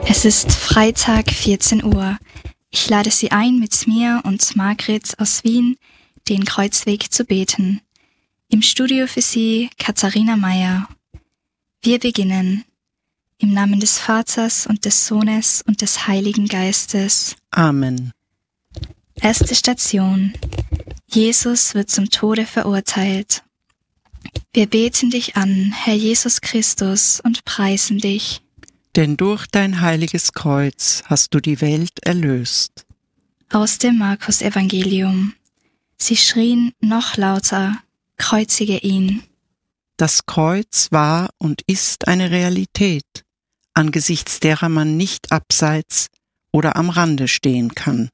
Es ist Freitag, 14 Uhr. Ich lade Sie ein, mit mir und Margret aus Wien den Kreuzweg zu beten. Im Studio für Sie Katharina Meyer. Wir beginnen. Im Namen des Vaters und des Sohnes und des Heiligen Geistes. Amen. Erste Station. Jesus wird zum Tode verurteilt. Wir beten dich an, Herr Jesus Christus, und preisen dich. Denn durch dein heiliges Kreuz hast du die Welt erlöst. Aus dem Markus-Evangelium. Sie schrien noch lauter, kreuzige ihn. Das Kreuz war und ist eine Realität, angesichts derer man nicht abseits oder am Rande stehen kann.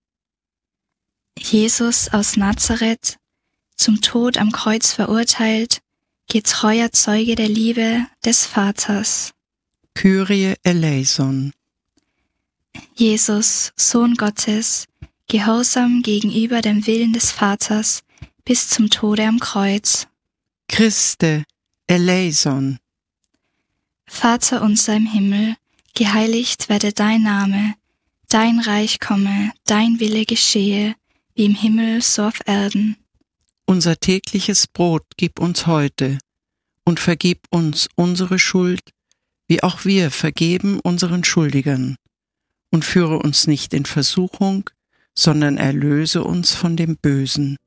Jesus aus Nazareth, zum Tod am Kreuz verurteilt, getreuer Zeuge der Liebe des Vaters. Kyrie eleison. Jesus, Sohn Gottes, gehorsam gegenüber dem Willen des Vaters bis zum Tode am Kreuz. Christe eleison. Vater unser im Himmel, geheiligt werde dein Name, dein Reich komme, dein Wille geschehe, wie im Himmel so auf Erden. Unser tägliches Brot gib uns heute und vergib uns unsere Schuld, wie auch wir vergeben unseren Schuldigern. Und führe uns nicht in Versuchung, sondern erlöse uns von dem Bösen.